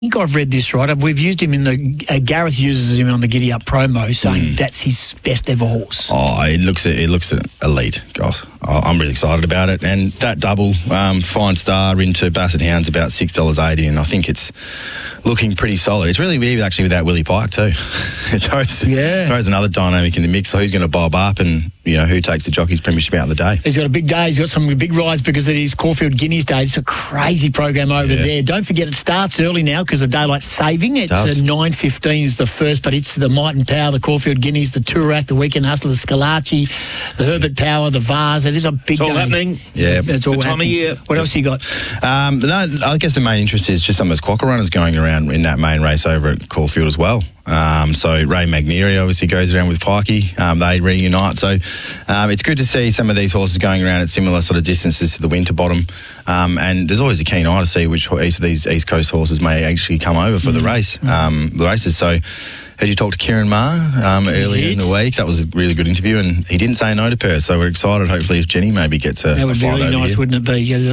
think I've read this right. We've used him in the Gareth uses him on the Giddy Up promo, saying that's his best ever horse. Oh, it looks elite, guys. I'm really excited about it. And that double, Fine Star into Basset Hound's about $6.80, and I think it's looking pretty solid. It's really weird actually without Willie Pike too. It throws another dynamic in the mix. So who's going to bob up, and who takes the Jockey's Premiership out of the day? He's got a big day. He's got some big rides because it is Caulfield Guineas Day. It's a crazy program over there. Don't forget it starts early now because of daylight saving. It's 9:15 is the first, but it's the Might and Power, the Caulfield Guineas, the Toorak, the Weekend Hustler, the Scalacci, the Herbert Power, the Vase. It is a big day. It's all happening. Yeah, it's all time of year. What else you got? I guess the main interest is just some of those quokka runners going around in that main race over at Caulfield as well. So Ray Magnieri obviously goes around with Pikey. They reunite. So it's good to see some of these horses going around at similar sort of distances to the Winterbottom. And there's always a keen eye to see which each of these East Coast horses may actually come over for the races. So had you talked to Kieran Maher earlier in the week? That was a really good interview, and he didn't say no to Perth. So we're excited. Hopefully, if Jenny maybe gets a that would be really nice, wouldn't it be?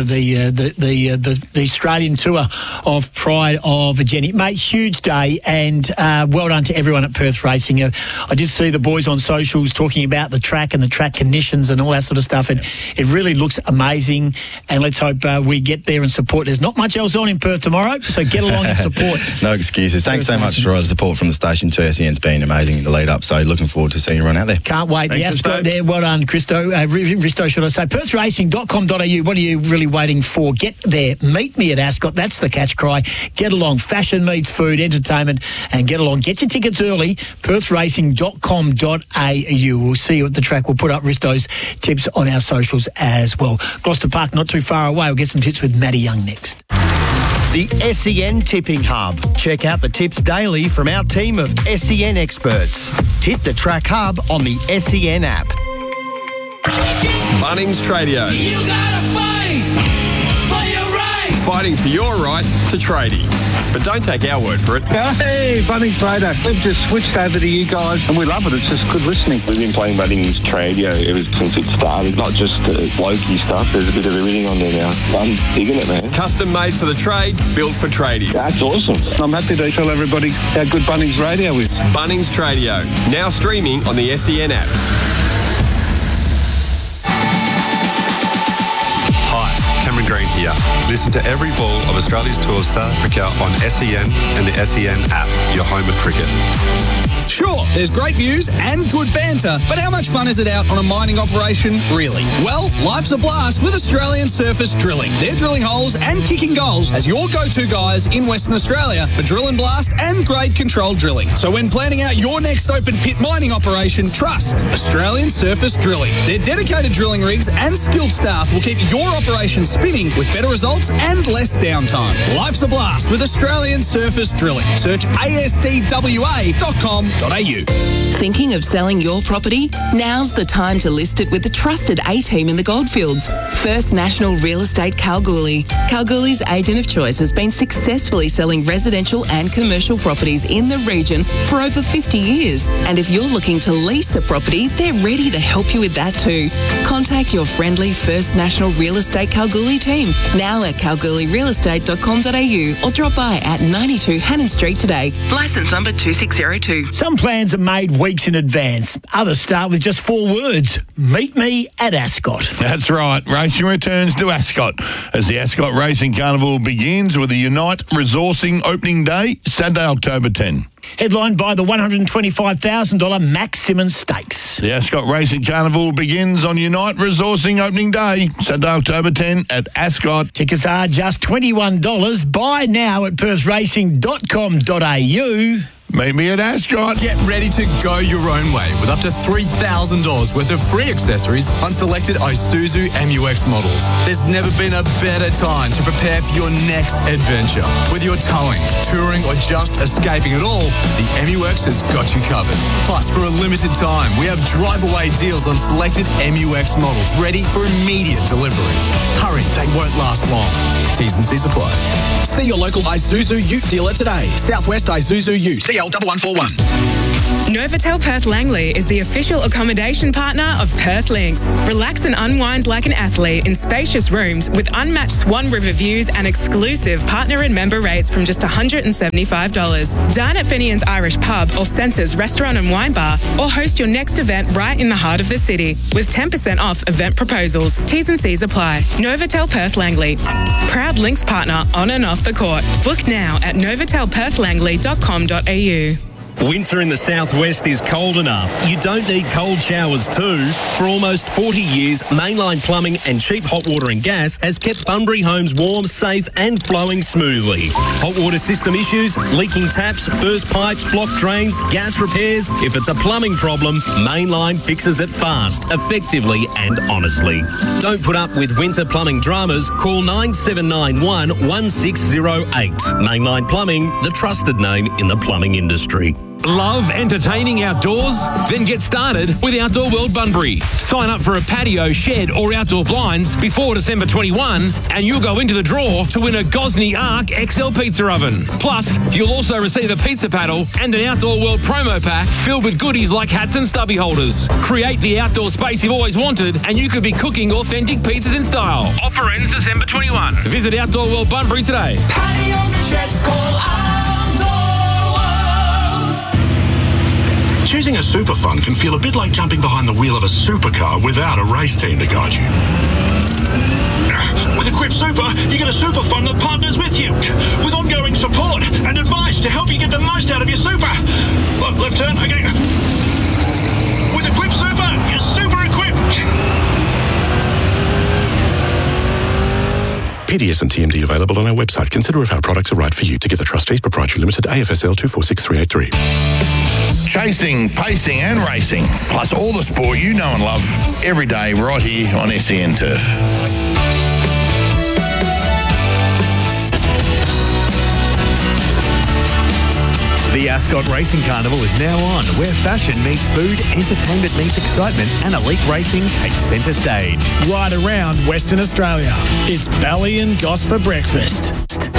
The Australian tour of Pride of Jenny, mate. Huge day, and well done to everyone at Perth Racing. I did see the boys on socials talking about the track and the track conditions and all that sort of stuff. And it really looks amazing. And let's hope we get there and support. There's not much else on in Perth tomorrow, so get along and support. No excuses. Thanks so much for all the support from the station. SEN's been amazing in the lead up, so looking forward to seeing everyone out there. Can't wait. The Ascot there. Well done, Risto, should I say. PerthRacing.com.au. What are you really waiting for? Get there. Meet me at Ascot. That's the catch cry. Get along. Fashion meets food, entertainment, and get along. Get your tickets early. PerthRacing.com.au. We'll see you at the track. We'll put up Risto's tips on our socials as well. Gloucester Park, not too far away. We'll get some tips with Matty Young next. The SEN Tipping Hub. Check out the tips daily from our team of SEN experts. Hit the Track Hub on the SEN app. Bunnings Tradio. You gotta fight for your right. Fighting for your right to tradie. But don't take our word for it. Hey, Bunnings Trader. We've just switched over to you guys and we love it. It's just good listening. We've been playing Bunnings Tradio ever since it started. Not just blokey stuff. There's a bit of everything on there now. I'm digging it, man. Custom made for the trade, built for tradies. That's awesome. I'm happy to tell everybody how good Bunnings Radio is. Bunnings Tradio. Now streaming on the SEN app. Cameron Green here. Listen to every ball of Australia's tour of South Africa on SEN and the SEN app, your home of cricket. Sure, there's great views and good banter, but how much fun is it out on a mining operation, really? Well, life's a blast with Australian Surface Drilling. They're drilling holes and kicking goals as your go-to guys in Western Australia for drill and blast and grade control drilling. So when planning out your next open pit mining operation, trust Australian Surface Drilling. Their dedicated drilling rigs and skilled staff will keep your operation spinning with better results and less downtime. Life's a blast with Australian Surface Drilling. Search asdwa.com.au. Thinking of selling your property? Now's the time to list it with the trusted A-team in the Goldfields. First National Real Estate Kalgoorlie. Kalgoorlie's agent of choice has been successfully selling residential and commercial properties in the region for over 50 years. And if you're looking to lease a property, they're ready to help you with that too. Contact your friendly First National Real Estate Kalgoorlie team now at kalgoorlierealestate.com.au or drop by at 92 Hannon Street today. Licence number 2602. Some plans are made weeks in advance. Others start with just 4 words. Meet me at Ascot. That's right. Racing returns to Ascot as the Ascot Racing Carnival begins with the Unite Resourcing opening day, Saturday, October 10. Headlined by the $125,000 Max Simmons Stakes. The Ascot Racing Carnival begins on Unite Resourcing opening day, Saturday, October 10 at Ascot. Tickets are just $21. Buy now at perthracing.com.au. Meet me at Ascot. Get ready to go your own way with up to $3,000 worth of free accessories on selected Isuzu MU-X models. There's never been a better time to prepare for your next adventure. Whether you're towing, touring, or just escaping it all, the MU-X has got you covered. Plus, for a limited time, we have drive-away deals on selected MU-X models ready for immediate delivery. Hurry, they won't last long. T's and C's apply. See your local Isuzu Ute dealer today. Southwest Isuzu Ute. CL1141. Novotel Perth Langley is the official accommodation partner of Perth Links. Relax and unwind like an athlete in spacious rooms with unmatched Swan River views and exclusive partner and member rates from just $175. Dine at Finian's Irish Pub or Senses Restaurant and Wine Bar, or host your next event right in the heart of the city with 10% off event proposals. T's and C's apply. Novotel Perth Langley. Proud Links partner on and off the court. Book now at novatelperthlangley.com.au. Winter in the southwest is cold enough. You don't need cold showers too. For almost 40 years, Mainline Plumbing and cheap hot water and gas has kept Bunbury homes warm, safe and flowing smoothly. Hot water system issues, leaking taps, burst pipes, blocked drains, gas repairs. If it's a plumbing problem, Mainline fixes it fast, effectively and honestly. Don't put up with winter plumbing dramas. Call 9791 1608. Mainline Plumbing, the trusted name in the plumbing industry. Love entertaining outdoors? Then get started with Outdoor World Bunbury. Sign up for a patio, shed or outdoor blinds before December 21 and you'll go into the draw to win a Gosney Arc XL pizza oven. Plus, you'll also receive a pizza paddle and an Outdoor World promo pack filled with goodies like hats and stubby holders. Create the outdoor space you've always wanted and you could be cooking authentic pizzas in style. Offer ends December 21. Visit Outdoor World Bunbury today. Patios and sheds, call Choosing a super fund can feel a bit like jumping behind the wheel of a supercar without a race team to guide you. With Equip Super, you get a super fund that partners with you, with ongoing support and advice to help you get the most out of your super. Left turn, okay. With Equip Super, you're super equipped. PDS and TMD available on our website. Consider if our products are right for you. Together Trustees Proprietary Limited, AFSL 246383. Chasing, pacing and racing, plus all the sport you know and love every day right here on SEN Turf. The Ascot Racing Carnival is now on, where fashion meets food, entertainment meets excitement, and elite racing takes centre stage. Right around Western Australia, it's Bally and Goss for breakfast.